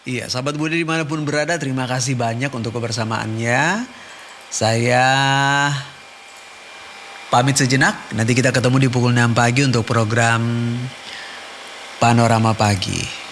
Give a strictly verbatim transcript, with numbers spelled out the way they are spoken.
Iya, sahabat Budi dimanapun berada, terima kasih banyak untuk kebersamaannya. Saya pamit sejenak, nanti kita ketemu di pukul enam pagi untuk program Panorama Pagi.